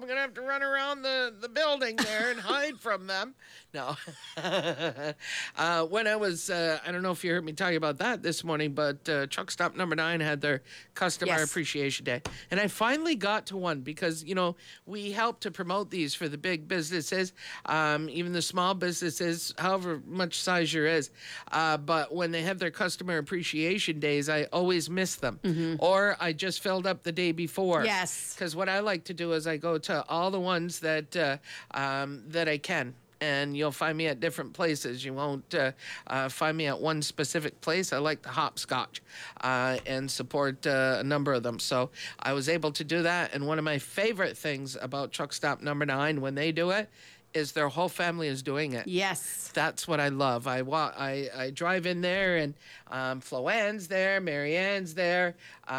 going to have to run around the building there and hide from them. No. When I was, I don't know if you heard me talking about that this morning, but Truck Stop Number 9 had their Customer Appreciation Day. And I finally got to one because, we help to promote these for the big businesses, even the small businesses, however much size your is. But when they have their Customer Appreciation Days, I always miss them. Or I just filled up the day before. Yes. Because what I like to do is I go to all the ones that that I can. And you'll find me at different places. You won't find me at one specific place. I like to hopscotch and support a number of them. So I was able to do that. And one of my favorite things about Truck Stop Number 9 when they do it is their whole family is doing it. Yes. That's what I love. I drive in there and Floanne's there, Marianne's there.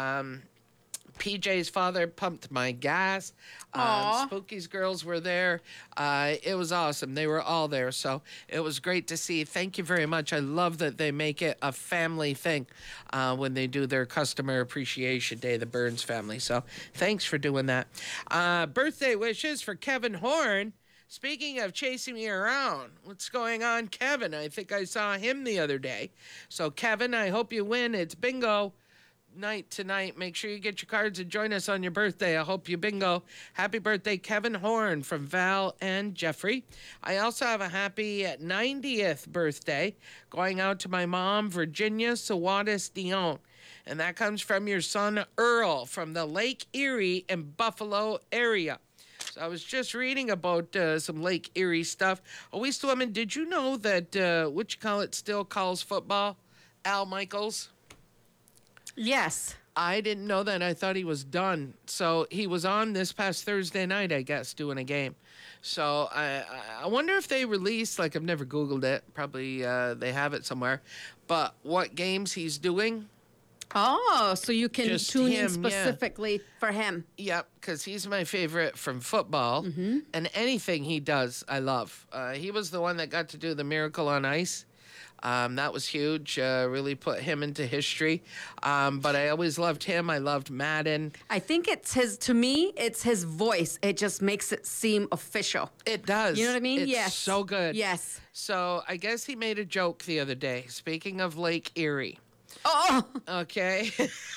PJ's father pumped my gas. Spooky's girls were there. It was awesome. They were all there. So it was great to see. Thank you very much. I love that they make it a family thing when they do their Customer Appreciation Day, the Burns family. So thanks for doing that. Birthday wishes for Kevin Horn. Speaking of chasing me around, what's going on, Kevin? I think I saw him the other day. So, Kevin, I hope you win. It's bingo night tonight. Make sure you get your cards and join us on your birthday. I hope you bingo. Happy birthday, Kevin Horn from Val and Jeffrey. I also have a happy 90th birthday going out to my mom, Virginia Sawatis Dion. And that comes from your son, Earl, from the Lake Erie and Buffalo area. So I was just reading about some Lake Erie stuff. Always woman, did you know that, still calls football? Al Michaels? Yes. I didn't know that. I thought he was done. So he was on this past Thursday night, I guess, doing a game. So I wonder if they released, I've never Googled it. Probably they have it somewhere. But what games he's doing. Oh, so you can Just tune him, in specifically for him. Yep, because he's my favorite from football. And anything he does, I love. He was the one that got to do the Miracle on Ice. That was huge. Really put him into history. But I always loved him. I loved Madden. I think it's his voice. It just makes it seem official. It does. You know what I mean? It's Yes. so good. Yes. So I guess he made a joke the other day. Speaking of Lake Erie. Oh, Okay.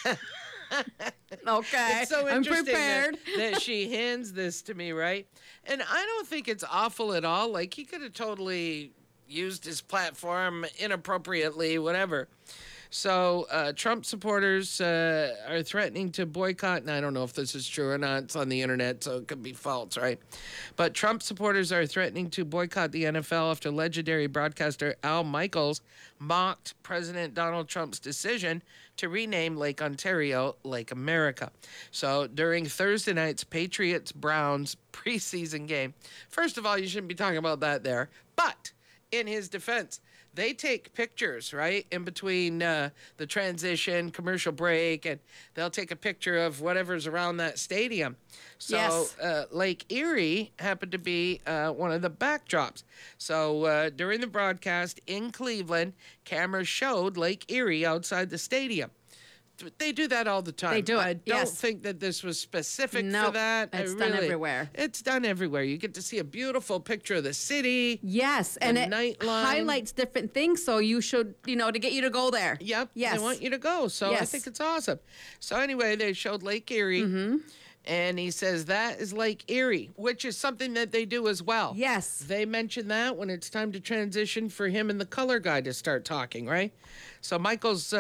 okay. It's so I'm interesting prepared. that she hands this to me, right? And I don't think it's awful at all. He could have totally used his platform inappropriately, whatever. So Trump supporters are threatening to boycott, and I don't know if this is true or not. It's on the internet, so it could be false, right? But Trump supporters are threatening to boycott the NFL after legendary broadcaster Al Michaels mocked President Donald Trump's decision to rename Lake Ontario Lake America. So during Thursday night's Patriots-Browns preseason game, first of all, you shouldn't be talking about that there, but in his defense, they take pictures, right, in between the transition, commercial break, and they'll take a picture of whatever's around that stadium. So Yes. Lake Erie happened to be one of the backdrops. So during the broadcast in Cleveland, cameras showed Lake Erie outside the stadium. They do that all the time. They do it, I don't yes. think that this was specific for Nope, that. it's done everywhere. It's done everywhere. You get to see a beautiful picture of the city. Yes, and it Nightline. highlights different things, so you should, to get you to go there. Yep. Yes. They want you to go. So I Yes. think it's awesome. So anyway, they showed Lake Erie. And he says that is Lake Erie, which is something that they do as well. Yes. They mention that when it's time to transition for him and the color guy to start talking, right? So Michael's...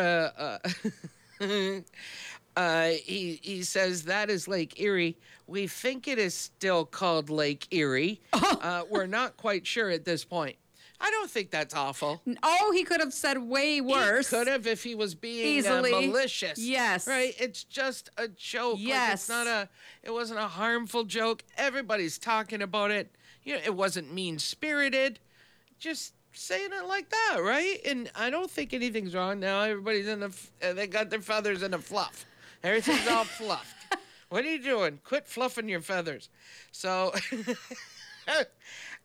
he says that is Lake Erie. We think it is still called Lake Erie. We're not quite sure at this point. I don't think that's awful. Oh, he could have said way worse. He could have if he was being Easily. malicious. Yes. Right? It's just a joke. Yes. It wasn't a harmful joke. Everybody's talking about it. It wasn't mean-spirited. Just saying it like that, right? And I don't think anything's wrong now. Everybody's they got their feathers in a fluff. Everything's all fluffed. What are you doing? Quit fluffing your feathers. So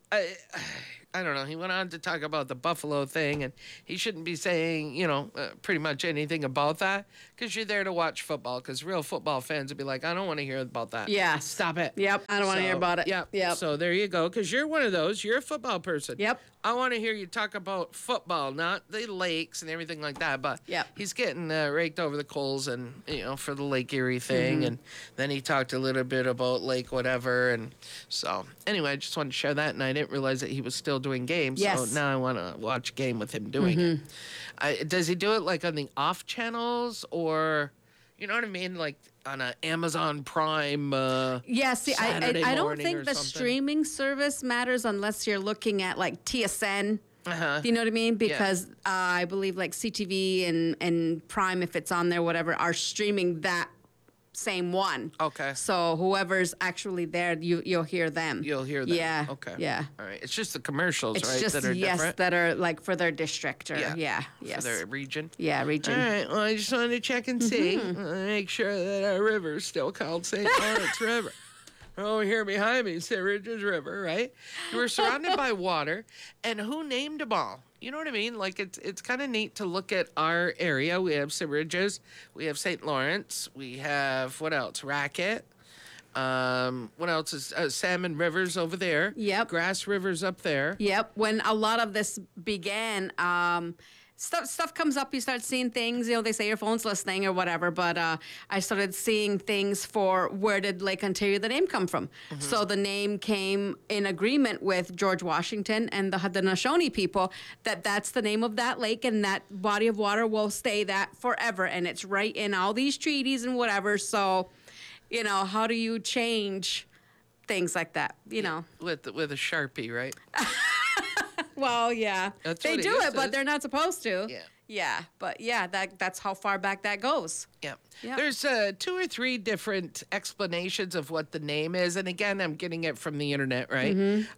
I don't know. He went on to talk about the Buffalo thing, and he shouldn't be saying, pretty much anything about that because you're there to watch football. Because real football fans would be like, I don't want to hear about that. Yeah. Stop it. Yep. I don't want to hear about it. Yep. So there you go. Because you're one of those. You're a football person. Yep. I want to hear you talk about football, not the lakes and everything like that. But Yep. he's getting raked over the coals, and for the Lake Erie thing, and then he talked a little bit about Lake whatever, and so anyway, I just wanted to share that, and I didn't realize that he was still doing games. Yes. So now I want to watch a game with him doing it. Does he do it like on the off channels, or you know what I mean, like on an Amazon Prime? Yeah, see, Saturday I don't morning think or the something? streaming service matters unless you're looking at like TSN. Uh-huh. Do you know what I mean? Because I believe like CTV and Prime, if it's on there, whatever, are streaming that same one. Okay. So whoever's actually there, you'll hear them. You'll hear them. Yeah. Okay. Yeah. All right. It's just the commercials, It's right? just that are different. that are like for their district or Yeah. yes. For their region. Yeah, region. All right. Well, I just wanted to check and see, make sure that our river is still called St. Lawrence River. Over here behind me, St. Richard's River, right? We're surrounded by water, and who named them all? You know what I mean? Like it's kind of neat to look at our area. We have St. Richard's, we have St. Lawrence, we have what else? Racket. What else is Salmon Rivers over there? Yep. Grass Rivers up there. Yep. When a lot of this began, stuff comes up. You start seeing things. They say your phone's listening or whatever. But I started seeing things for where did Lake Ontario the name come from. So the name came in agreement with George Washington and the Haudenosaunee people that's the name of that lake, and that body of water will stay that forever. And it's right in all these treaties and whatever. So, how do you change things like that? With a Sharpie, right? Well, yeah. That's they what it do used it, but to. they're not supposed to. Yeah. Yeah, but yeah, that's how far back that goes. Yeah. Yeah. There's 2 or 3 different explanations of what the name is. And again, I'm getting it from the internet, right?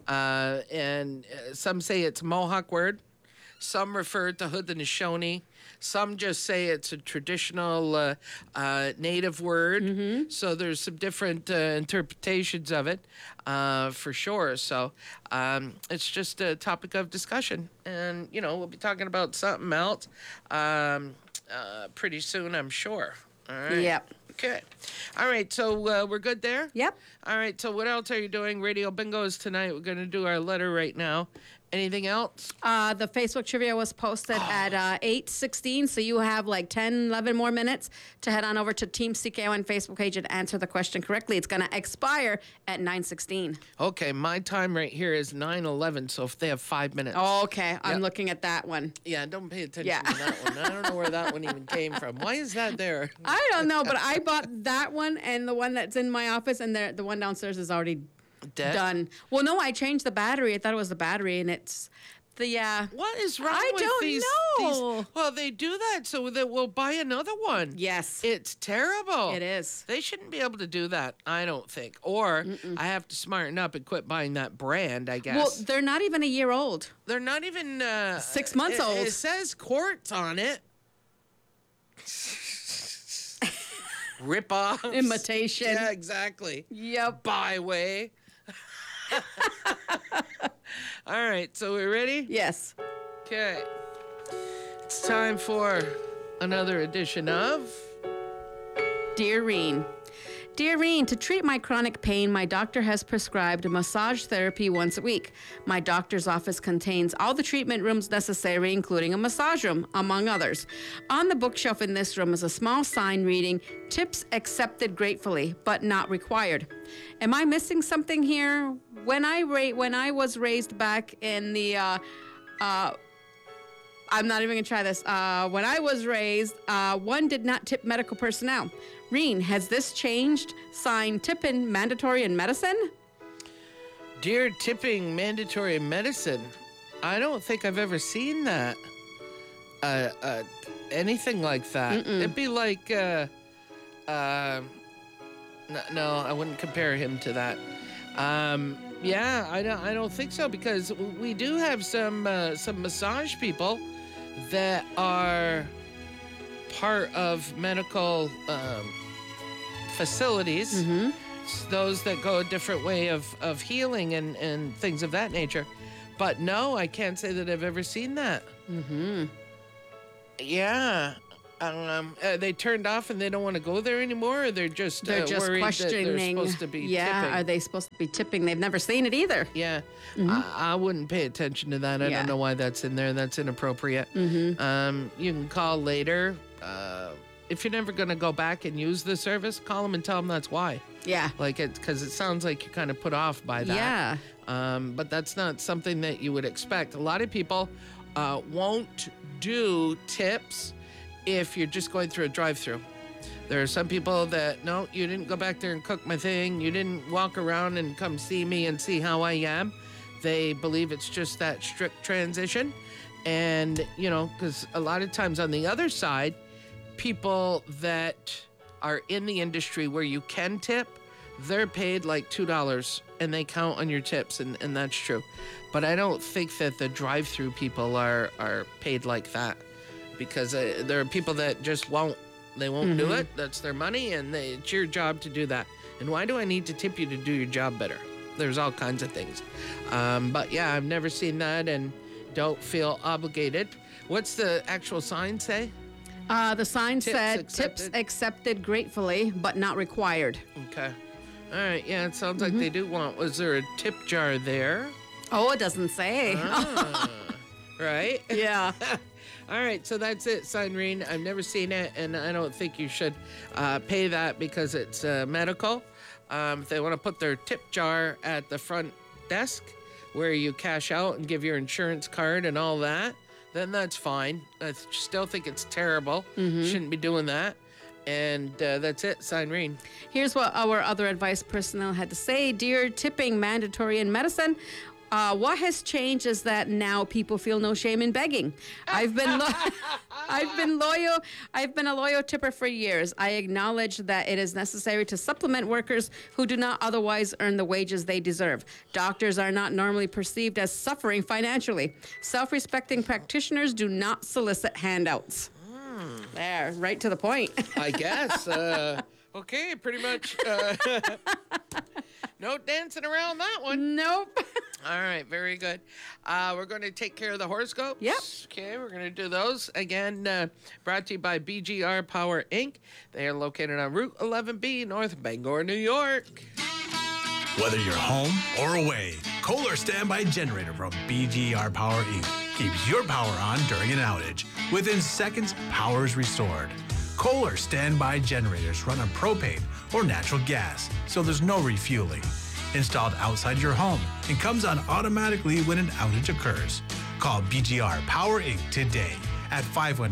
And some say it's a Mohawk word. Some refer to Haudenosaunee. Some just say it's a traditional native word. So there's some different interpretations of it, for sure. So it's just a topic of discussion. And, we'll be talking about something else pretty soon, I'm sure. All right. Yep. Okay. All right. So we're good there? Yep. All right. So what else are you doing? Radio Bingo is tonight. We're going to do our letter right now. Anything else? The Facebook trivia was posted at 8:16, so you have like 10, 11 more minutes to head on over to Team CKON Facebook page and answer the question correctly. It's going to expire at 9:16. Okay, my time right here is 9:11, so if they have 5 minutes. Oh, okay. I'm Yep. looking at that one. Yeah, don't pay attention Yeah. to that one. I don't know where that one even came from. Why is that there? I don't know, but I bought that one and the one that's in my office, and the one downstairs is already Dead? done. Well, no, I changed the battery. I thought it was the battery, and it's What is wrong I with don't these? know. Well, they do that so that we'll buy another one. Yes. It's terrible. It is. They shouldn't be able to do that, I don't think. Or I have to smarten up and quit buying that brand, I guess. Well, they're not even a year old. They're not even 6 months old. It says quartz on it. Rip off. Imitation. Yeah, exactly. Yep. Byway. All right, so we ready? Yes. Okay. It's time for another edition of Dear Reen. Dear Reen, to treat my chronic pain, my doctor has prescribed massage therapy once a week. My doctor's office contains all the treatment rooms necessary, including a massage room, among others. On the bookshelf in this room is a small sign reading, "Tips accepted gratefully, but not required." Am I missing something here? When I was raised back in the I'm not even gonna try this. When I was raised, one did not tip medical personnel. Reen, has this changed? Sign tipping mandatory in medicine? Dear Tipping Mandatory in Medicine. I don't think I've ever seen that. Anything like that. It'd be like, no, I wouldn't compare him to that. Yeah, I don't think so, because we do have some massage people that are part of medical facilities. it's those that go a different way of healing and things of that nature. But no, I can't say that I've ever seen that. Mm-hmm. Yeah. They turned off and they don't want to go there anymore, or they're just worried questioning. that they're supposed to be tipping. Are they supposed to be tipping? They've never seen it either. Yeah, I wouldn't pay attention to that. I don't know why that's in there. That's inappropriate. You can call later. If you're never going to go back and use the service, call them and tell them that's why. Yeah. Because it sounds like you're kind of put off by that. Yeah. But that's not something that you would expect. A lot of people won't do tips if you're just going through a drive-through. There are some people that, no, you didn't go back there and cook my thing. You didn't walk around and come see me and see how I am. They believe it's just that strict transition. And, because a lot of times on the other side, people that are in the industry where you can tip, they're paid like $2 and they count on your tips, and that's true. But I don't think that the drive-through people are paid like that, because there are people that just won't do it. That's their money, and it's your job to do that. And why do I need to tip you to do your job better? There's all kinds of things. But yeah, I've never seen that and don't feel obligated. What's the actual sign say? The sign said, accepted. tips accepted gratefully, but not required. Okay. All right. Yeah, it sounds like they do want. Was there a tip jar there? Oh, it doesn't say. Right? Yeah. All right, so that's it, Cyrene. I've never seen it, and I don't think you should pay that because it's medical. If they want to put their tip jar at the front desk where you cash out and give your insurance card and all that, then that's fine. I still think it's terrible. Shouldn't be doing that. And that's it, Cyrene. Here's what our other advice personnel had to say. Dear tipping mandatory in medicine, what has changed is that now people feel no shame in begging. I've been a loyal tipper for years. I acknowledge that it is necessary to supplement workers who do not otherwise earn the wages they deserve. Doctors are not normally perceived as suffering financially. Self-respecting practitioners do not solicit handouts. There, right to the point. I guess. Okay, pretty much. No dancing around that one. Nope. All right, very good. We're going to take care of the horoscopes. Yep. Okay, we're going to do those. Again, brought to you by BGR Power, Inc. They are located on Route 11B, North Bangor, New York. Whether you're home or away, Kohler Standby Generator from BGR Power, Inc. keeps your power on during an outage. Within seconds, power is restored. Kohler Standby Generators run on propane or natural gas, so there's no refueling. Installed outside your home and comes on automatically when an outage occurs. Call BGR Power Inc. today at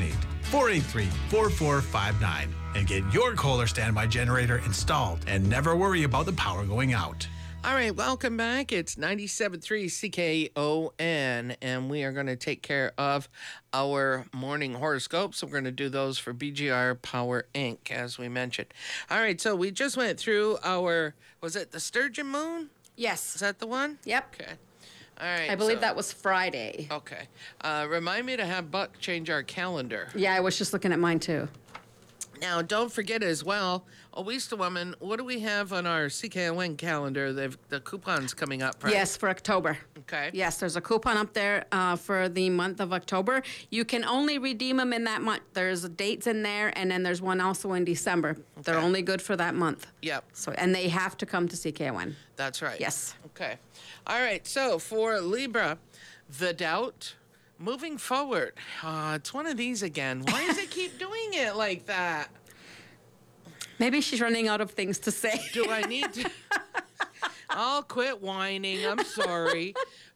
518-483-4459 and get your Kohler Standby Generator installed and never worry about the power going out. All right, welcome back. It's 97.3 CKON, and we are going to take care of our morning horoscopes. We're going to do those for BGR Power Inc., as we mentioned. All right, so we just went through was it the Sturgeon Moon? Yes. Is that the one? Yep. Okay. All right. I believe that was Friday. Okay. Remind me to have Buck change our calendar. Yeah, I was just looking at mine too. Now, don't forget as well, Owista Woman, what do we have on our CKON calendar? The coupons coming up, right? Yes, for October. Okay. Yes, there's a coupon up there for the month of October. You can only redeem them in that month. There's dates in there, and then there's one also in December. Okay. They're only good for that month. Yep. And they have to come to CKON. That's right. Yes. Okay. All right, so for Libra, the doubt... Moving forward, it's one of these again. Why does it keep doing it like that? Maybe she's running out of things to say. Do I need to? I'll quit whining. I'm sorry.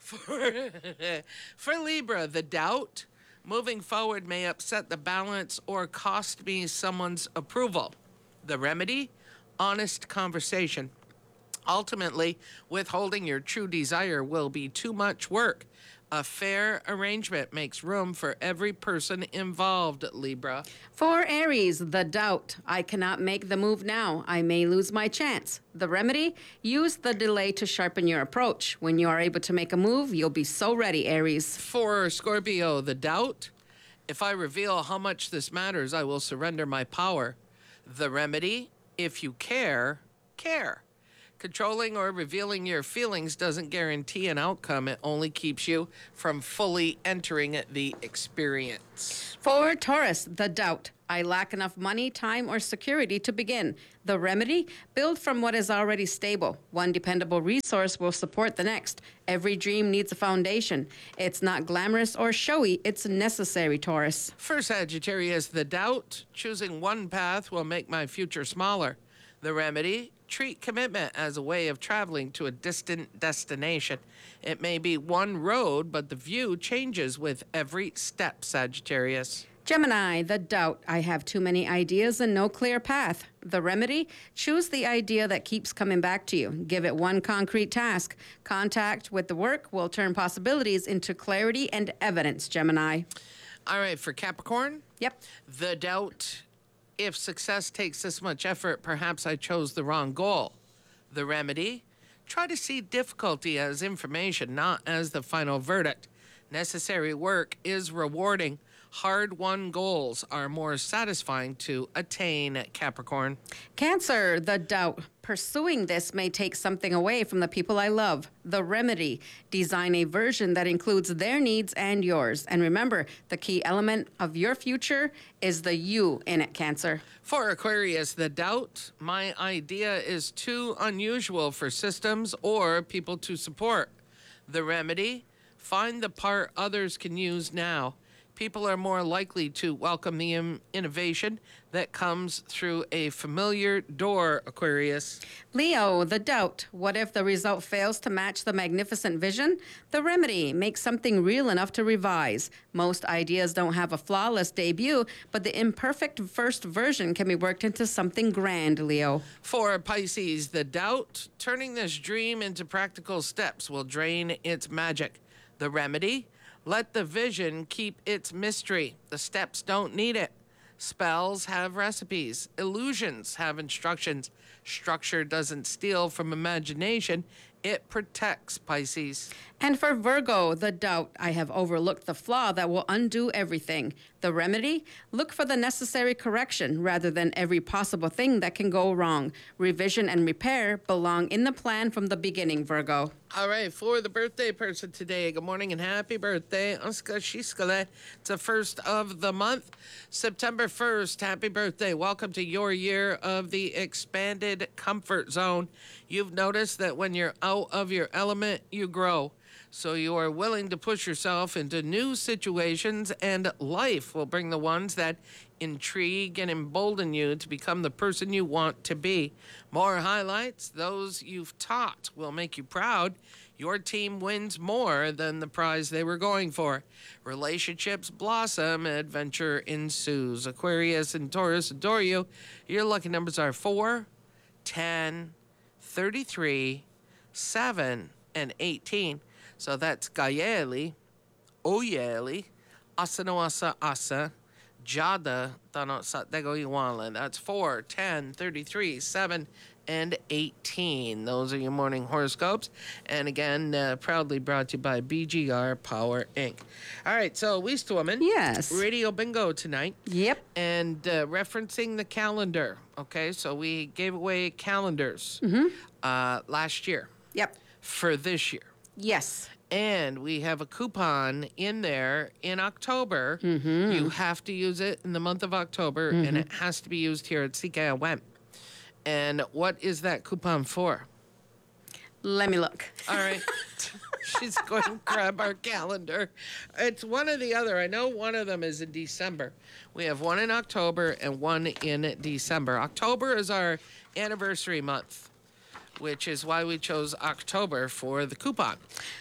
For Libra, the doubt moving forward may upset the balance or cost me someone's approval. The remedy, honest conversation. Ultimately, withholding your true desire will be too much work. A fair arrangement makes room for every person involved, Libra. For Aries, the doubt. I cannot make the move now. I may lose my chance. The remedy? Use the delay to sharpen your approach. When you are able to make a move, you'll be so ready, Aries. For Scorpio, the doubt. If I reveal how much this matters, I will surrender my power. The remedy? If you care, care. Controlling or revealing your feelings doesn't guarantee an outcome. It only keeps you from fully entering the experience. For Taurus, the doubt. I lack enough money, time, or security to begin. The remedy? Build from what is already stable. One dependable resource will support the next. Every dream needs a foundation. It's not glamorous or showy, it's necessary, Taurus. For Sagittarius, the doubt. Choosing one path will make my future smaller. The remedy? Treat commitment as a way of traveling to a distant destination. It may be one road, but the view changes with every step, Sagittarius. Gemini, the doubt. I have too many ideas and no clear path. The remedy? Choose the idea that keeps coming back to you. Give it one concrete task. Contact with the work will turn possibilities into clarity and evidence, Gemini. All right, for Capricorn, Yep. the doubt. If success takes this much effort, perhaps I chose the wrong goal. The remedy? Try to see difficulty as information, not as the final verdict. Necessary work is rewarding. Hard-won goals are more satisfying to attain, Capricorn. Cancer, the doubt. Pursuing this may take something away from the people I love. The remedy. Design a version that includes their needs and yours. And remember, the key element of your future is the you in it, Cancer. For Aquarius, the doubt. My idea is too unusual for systems or people to support. The remedy. Find the part others can use now. People are more likely to welcome the innovation that comes through a familiar door, Aquarius. Leo, the doubt. What if the result fails to match the magnificent vision? The remedy. Make something real enough to revise. Most ideas don't have a flawless debut, but the imperfect first version can be worked into something grand, Leo. For Pisces, the doubt. Turning this dream into practical steps will drain its magic. The remedy. Let the vision keep its mystery. The steps don't need it. Spells have recipes. Illusions have instructions. Structure doesn't steal from imagination. It protects, Pisces. And for Virgo, the doubt. I have overlooked the flaw that will undo everything. The remedy? Look for the necessary correction rather than every possible thing that can go wrong. Revision and repair belong in the plan from the beginning, Virgo. All right, for the birthday person today, good morning and happy birthday. Oska Shiskale. It's the first of the month, September 1st. Happy birthday. Welcome to your year of the expanded comfort zone. You've noticed that when you're out of your element, you grow. So you are willing to push yourself into new situations, and life will bring the ones that intrigue and embolden you to become the person you want to be. More highlights, those you've taught will make you proud. Your team wins more than the prize they were going for. Relationships blossom, adventure ensues. Aquarius and Taurus adore you. Your lucky numbers are 4, 10, 33, 7, and 18. So that's Gayeli, Oyeli, Asanoasa Asa, Jada, Tano Satego Iwanla. That's 4, 10, 33, 7, and 18. Those are your morning horoscopes. And again, proudly brought to you by BGR Power Inc. All right, so West Woman. Yes. Radio bingo tonight. Yep. And referencing the calendar. Okay, so we gave away calendars last year Yep. for this year. Yes. And we have a coupon in there in October. You have to use it in the month of October, and it has to be used here at CKOM. And what is that coupon for? Let me look. All right. She's going to grab our calendar. It's one or the other. I know one of them is in December. We have one in October and one in December. October is our anniversary month, which is why we chose October for the coupon.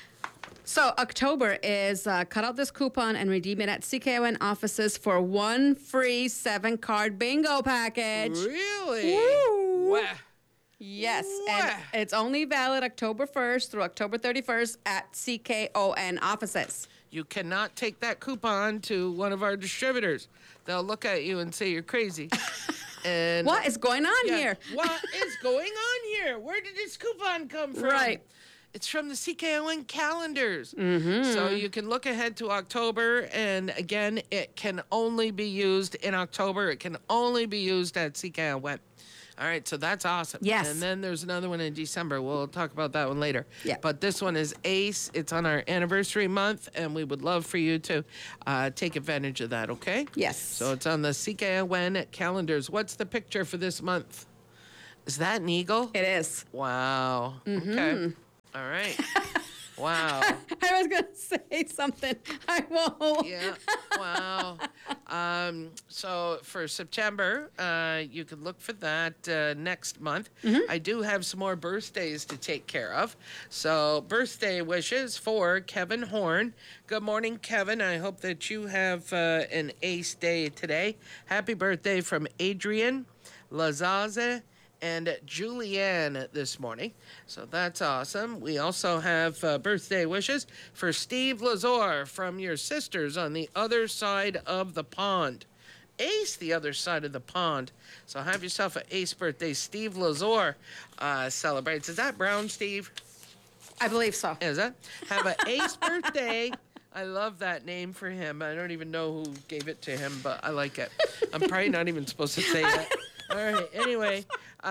So October is cut out this coupon and redeem it at CKON offices for one free 7-card bingo package. Really? Woo. Wow. Yes, Wow. and it's only valid October 1st through October 31st at CKON offices. You cannot take that coupon to one of our distributors. They'll look at you and say you're crazy. And What is going on yeah, here? what is going on here? Where did this coupon come from? Right. It's from the CKON calendars. So you can look ahead to October, and again, it can only be used in October. It can only be used at CKON. All right, so that's awesome. Yes. And then there's another one in December. We'll talk about that one later. Yeah. But this one is Ace. It's on our anniversary month, and we would love for you to take advantage of that, okay? Yes. So it's on the CKON calendars. What's the picture for this month? Is that an eagle? It is. Wow. Okay. All right. Wow. I was going to say something. I won't. Yeah. Wow. So for September, you could look for that next month. I do have some more birthdays to take care of. So birthday wishes for Kevin Horn. Good morning, Kevin. I hope that you have an ace day today. Happy birthday from Adrian Lazaze and Julianne this morning. So that's awesome. We also have birthday wishes for Steve Lazor from your sisters on the other side of the pond. Ace, the other side of the pond. So have yourself an ace birthday. Steve Lazor celebrates. Is that Brown, Steve? I believe so. Is that? Have an ace birthday. I love that name for him. I don't even know who gave it to him, but I like it. I'm probably not even supposed to say that. All right. Anyway,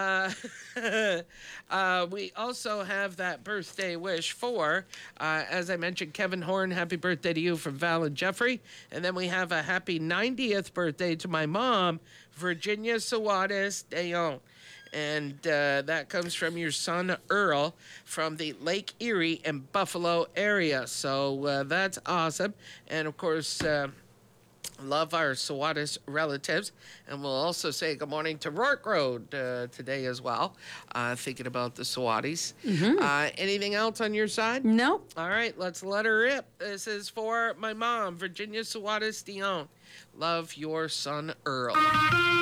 we also have that birthday wish for, as I mentioned, Kevin Horn. Happy birthday to you from Val and Jeffrey. And then we have a happy 90th birthday to my mom, Virginia Suarez Deon. And that comes from your son, Earl, from the Lake Erie and Buffalo area. So that's awesome. And, of course, love our Sawatis relatives. And we'll also say good morning to Rourke Road today as well, thinking about the Sawatis. Anything else on your side? No. All right, let's let her rip. This is for my mom, Virginia Sawatis Dion. Love your son, Earl.